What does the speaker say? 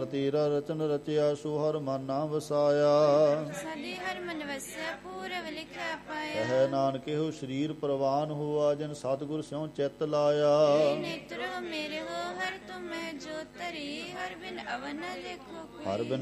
ਤੇਰਾ ਰਚਨ ਰਚਿਆ ਸੋ ਹਰ ਮਨ ਨਾ ਵਸਾਇਆ। ਸਾਡੇ ਹਰ ਮਨ ਵਸਿਆ ਪੂਰਬ ਲਿਖਿਆ ਪਾਇਆ। ਕਹਿ ਨਾਨਕ ਇਹੋ ਸਰੀਰ ਪ੍ਰਵਾਨ ਹੋਆ ਜਿਨ ਸਤਿਗੁਰ ਸਿਉ ਚਿੱਤ ਲਾਇਆ। ਨੇਤਰ ਮੇਰੇ ਹੋ ਹਰ ਤੁਮੈ ਜੋ ਤਰੀ ਹਰ ਬਿਨ ਅਵਨ ਦੇਖੋ ਕੋਈ। ਹਰ ਬਿਨ